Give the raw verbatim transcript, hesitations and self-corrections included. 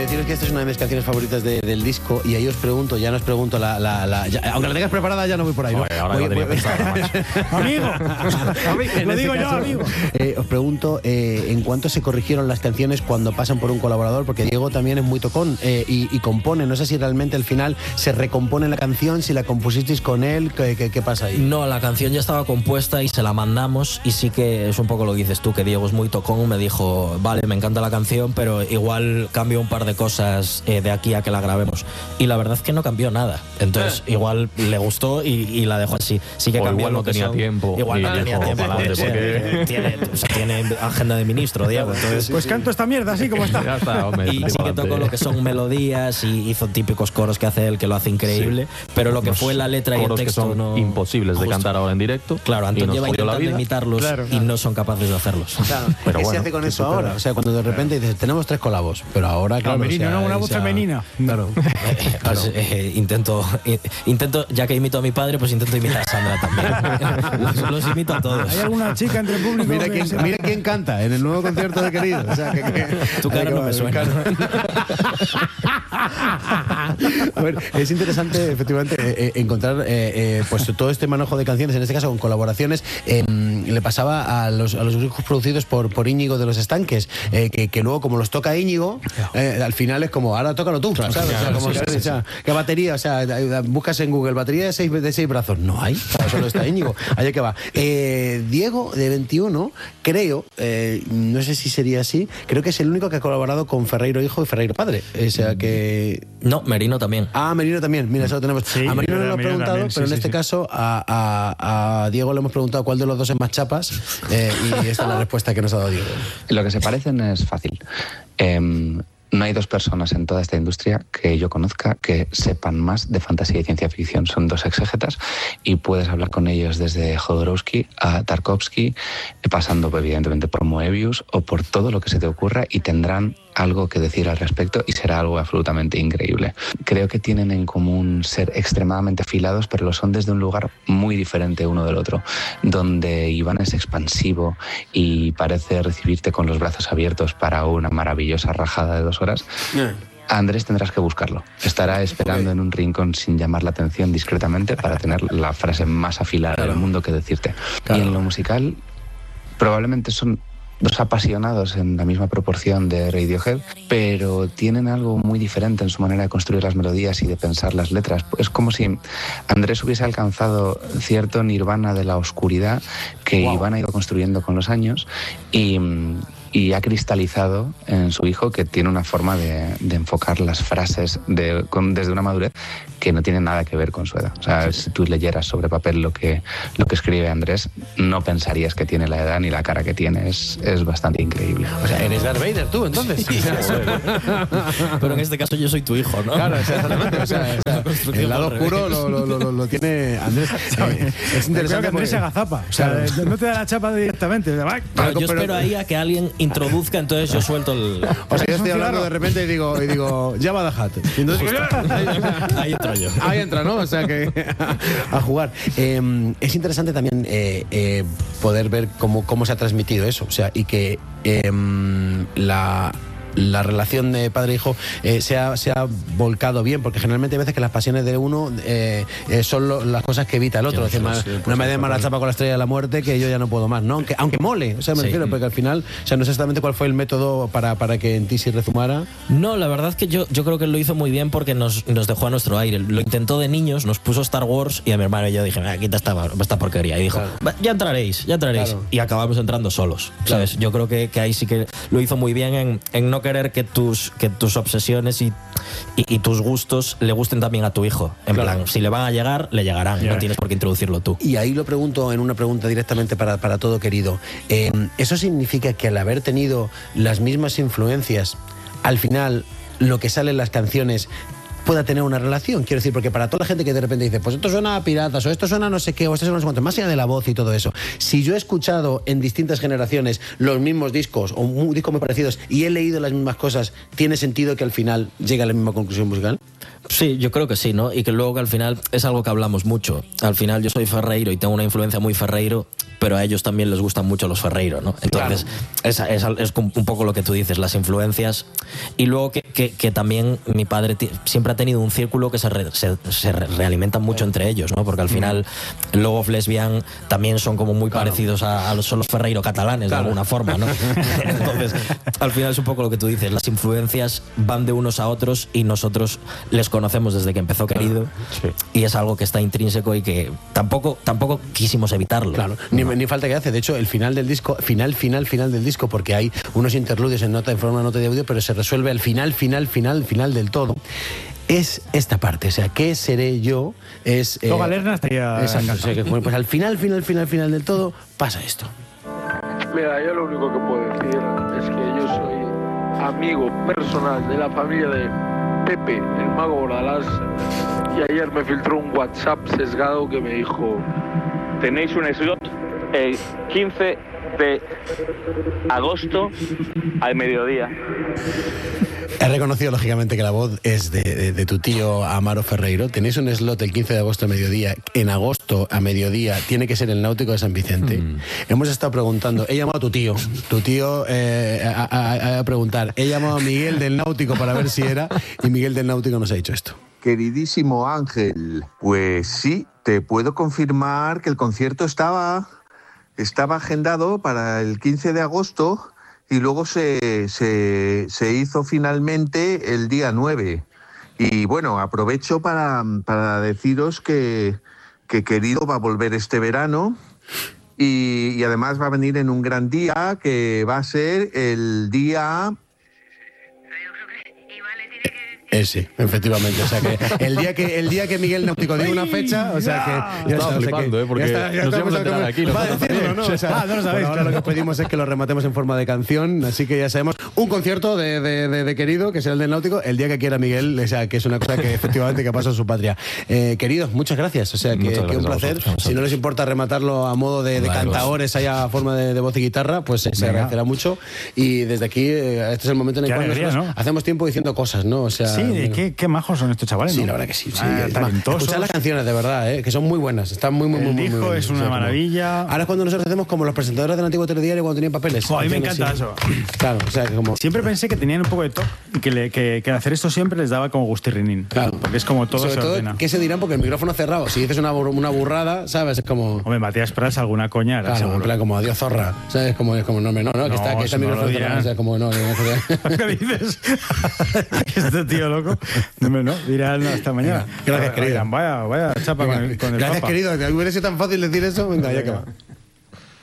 deciros que esta es una de mis canciones favoritas de, del disco y ahí os pregunto, ya no os pregunto la... la, la ya, aunque la tengas preparada ya no voy por ahí, ¿no? Oye, ahora voy, lo tenía voy, pensado, amigo, en lo este digo yo, caso, amigo. Eh, os pregunto, eh, ¿en cuánto se corrigieron las canciones cuando pasan por un colaborador? Porque Diego también es muy tocón eh, y, y compone. No sé si realmente al final se recompone la canción, si la compusisteis con él, ¿qué, qué, qué pasa ahí? No, la canción ya estaba compuesta y se la mandamos y sí que es un poco lo que dices tú, que Diego es muy tocón, me dijo, vale, me encanta la canción, pero igual cambio un par de cosas eh, de aquí a que la grabemos. Y la verdad es que no cambió nada. Entonces, eh. igual le gustó y, y la dejó así. Sí que o cambió igual no tenía son, tiempo. Igual no dijo, tenía tiempo. adelante, porque... tiene, o sea, tiene agenda de ministro, Diego. Entonces, pues canto esta mierda así como está. Ya está, hombre, y sí que tocó lo que son melodías y hizo típicos coros que hace él, que lo hace increíble. Sí. Pero lo que Los fue la letra y el texto que son no... imposibles de Justo. cantar ahora en directo. Claro, Antón lleva intentando imitarlos claro, claro. y no son capaces de hacerlos. Claro. Pero ¿Qué bueno, se hace con eso ahora? O sea, cuando de repente dices, tenemos tres colabos, pero ahora, claro... Femenino, o sea, ¿no? Una voz esa... femenina. Claro. Eh, pues, eh, intento, eh, intento, ya que imito a mi padre, pues intento imitar a Sandra también. los, los imito a todos. ¿Hay alguna chica entre público? Mira, que quién, sea... mira quién canta en el nuevo concierto de Querido. O sea, que, que, tu cara no me suena. A ver, es interesante, efectivamente, eh, encontrar eh, eh, pues todo este manejo de canciones, en este caso con colaboraciones. Eh, le pasaba a los, a los discos producidos por, por Íñigo de los Estanques, eh, que, que luego, como los toca Íñigo, eh, al final es como, ahora tócalo tú, claro, ¿sabes? Claro, o sea, como, sí, sí, sí. O sea, ¿qué batería? O sea, buscas en Google, batería de seis, de seis brazos. No hay, solo está Íñigo. Allá que va. Eh, Diego, de veintiuno, creo, eh, no sé si sería así, creo que es el único que ha colaborado con Ferreiro Hijo y Ferreiro Padre. O sea que... No, Merino también. Ah, Merino también. Mira, eso lo tenemos. Sí, a Merino no lo hemos preguntado, también, sí, pero en sí, este sí. caso a, a, a Diego le hemos preguntado cuál de los dos es más chapas eh, y esta es la respuesta que nos ha dado Diego. Lo que se parecen es fácil. Eh, No hay dos personas en toda esta industria que yo conozca que sepan más de fantasía y ciencia ficción. Son dos exégetas y puedes hablar con ellos desde Jodorowsky a Tarkovsky, pasando evidentemente por Moebius o por todo lo que se te ocurra y tendrán algo que decir al respecto y será algo absolutamente increíble. Creo que tienen en común ser extremadamente afilados, pero lo son desde un lugar muy diferente uno del otro, donde Iván es expansivo y parece recibirte con los brazos abiertos para una maravillosa rajada de dos horas. Yeah. A Andrés tendrás que buscarlo. Estará esperando en un rincón sin llamar la atención discretamente para tener la frase más afilada claro. del mundo que decirte. Claro. Y en lo musical, probablemente son dos apasionados en la misma proporción de Radiohead, pero tienen algo muy diferente en su manera de construir las melodías y de pensar las letras. Es como si Andrés hubiese alcanzado cierto nirvana de la oscuridad que wow. Iván ha ido construyendo con los años y... y ha cristalizado en su hijo, que tiene una forma de, de enfocar las frases de, con, desde una madurez que no tiene nada que ver con su edad. O sea, si tú leyeras sobre papel lo que, lo que escribe Andrés, no pensarías que tiene la edad ni la cara que tiene. Es, es bastante increíble. O sea, eres Darth Vader tú, entonces. Sí, pero en este caso yo soy tu hijo, ¿no? Claro, exactamente. O sea, o sea, el lado oscuro lo, lo, lo, lo tiene Andrés. Eh, es interesante que Andrés se agazapa. O sea, claro. no te da la chapa directamente. Pero yo espero ahí a que alguien introduzca, entonces yo suelto el... O sea, yo estoy hablando de repente y digo, y digo ya va a dejar. Entonces, ahí, ahí entro yo. Ahí entra, ¿no? O sea, que a, a jugar. Eh, es interesante también eh, eh, poder ver cómo, cómo se ha transmitido eso. O sea, y que eh, la... la relación de padre-hijo eh, se, ha, se ha volcado bien, porque generalmente hay veces que las pasiones de uno eh, eh, son lo, las cosas que evita el otro. Sí, decir, sí, no pues me den mala chapa con la estrella de la muerte, que yo ya no puedo más, ¿no? Aunque, aunque mole, o sea, me sí. refiero, porque al final, o sea, no sé exactamente cuál fue el método para, para que en ti se rezumara. No, la verdad es que yo, yo creo que lo hizo muy bien porque nos, nos dejó a nuestro aire. Lo intentó de niños, nos puso Star Wars y a mi hermano y yo dije, ah, quita esta, esta porquería. Y dijo, claro. ya entraréis, ya entraréis. Claro. Y acabamos entrando solos, ¿sabes? Claro. Yo creo que, que ahí sí que lo hizo muy bien en, en no querer que tus que tus obsesiones y, y, y tus gustos le gusten también a tu hijo. En claro. plan, si le van a llegar, le llegarán. Yeah. No tienes por qué introducirlo tú. Y ahí lo pregunto en una pregunta directamente para, para todo querido. Eh, ¿Eso significa que al haber tenido las mismas influencias, al final lo que sale en las canciones pueda tener una relación? Quiero decir, porque para toda la gente que de repente dice, pues esto suena a piratas, o esto suena no sé qué, o esto suena no sé cuánto, más allá de la voz y todo eso, si yo he escuchado en distintas generaciones los mismos discos, o discos muy parecidos, y he leído las mismas cosas, ¿tiene sentido que al final llegue a la misma conclusión musical? Sí, yo creo que sí, ¿no? Y que luego que al final es algo que hablamos mucho. Al final yo soy ferreiro y tengo una influencia muy ferreiro, pero a ellos también les gustan mucho los ferreiro, ¿no? Entonces, claro. es, es, es un poco lo que tú dices, las influencias. Y luego que, que, que también mi padre siempre ha tenido un círculo que se, re, se, se realimentan mucho entre ellos, ¿no? Porque al final, Love of Lesbian también son como muy claro. parecidos a, a los, son los ferreiro catalanes, claro. de alguna forma, ¿no? Entonces, al final es un poco lo que tú dices, las influencias van de unos a otros y nosotros les conocemos desde que empezó Querido, sí. y es algo que está intrínseco y que tampoco, tampoco quisimos evitarlo. Claro, ni, no. ni falta que hace. De hecho, el final del disco, final, final, final del disco, porque hay unos interludios en nota, en forma de nota de audio, pero se resuelve al final, final, final, final del todo. Es esta parte, o sea, ¿qué seré yo? Es eh, Galerna estaría exacto, o sea, que, bueno, pues al final, final, final, final del todo pasa esto. Mira, yo lo único que puedo decir es que yo soy amigo personal de la familia de Pepe, el mago Bordalás, y ayer me filtró un WhatsApp sesgado que me dijo: tenéis un slot el quince de agosto al mediodía. He reconocido lógicamente que la voz es de, de, de tu tío Amaro Ferreiro. Tenéis un slot el quince de agosto a mediodía. En agosto a mediodía tiene que ser el Náutico de San Vicente. Mm. Hemos estado preguntando, he llamado a tu tío, tu tío eh, a, a, a preguntar, he llamado a Miguel del Náutico para ver si era, y Miguel del Náutico nos ha dicho esto. Queridísimo Ángel, pues sí, te puedo confirmar que el concierto estaba, estaba agendado para el quince de agosto y luego se, se, se hizo finalmente el día nueve. Y bueno, aprovecho para, para deciros que, que Querido va a volver este verano y, y además va a venir en un gran día que va a ser el día... Ese, efectivamente. O sea que el día que el día que Miguel Náutico diga una fecha, o sea que ya estaba flipando, ¿eh? Porque ya está, ya nos íbamos a enterar aquí. Va a decirlo, ¿no? O sea, ah, no lo sabéis. Bueno, ahora lo que pedimos es que lo rematemos en forma de canción, así que ya sabemos un concierto de, de, de, de Querido, que será el del Náutico, el día que quiera Miguel, o sea, que es una cosa que efectivamente que pasa en su patria. Eh, queridos, muchas gracias. O sea, que, que un placer. Si no les importa rematarlo a modo de, de cantaores, allá a forma de, de voz y guitarra, pues se agradecerá mucho. Y desde aquí, este es el momento en el cual nosotros ¿no? hacemos tiempo diciendo cosas, ¿no? O sea, sí, bueno, qué, qué majos son estos chavales, ¿no? Sí, la verdad que sí. sí ah, talentosos. Escuchad las canciones, de verdad, ¿eh? Que son muy buenas. Están muy, muy, el muy, muy, disco muy buenas. es una o sea, maravilla. Como, ahora es cuando nosotros hacemos como los presentadores del antiguo telediario cuando tenían papeles. Oh, a mí me encanta así. eso. Claro, o sea, que como... Siempre pensé que tenían un poco de toque y que, le, que, que hacer esto siempre les daba como gustirrinín. Claro. Porque es como todo Sobre se todo, ordena. ¿qué se dirán? Porque el micrófono cerrado. Si dices una, una burrada, ¿sabes? Es como... Hombre, Matías Prats alguna coña era claro, seguro. en plan como adiós zorra. ¿Sabes? Como, es como no, no, no, no, que está, que está el no micrófono cerrado. O sea, como no, no, no. ¿Qué dices? Este tío loco. No, no, dirán no, hasta mañana. Gracias, querido. Vaya, vaya chapa con el, con el Gracias, Papa. querido. ¿Hubiera sido tan fácil decir eso? Venga, ya que va.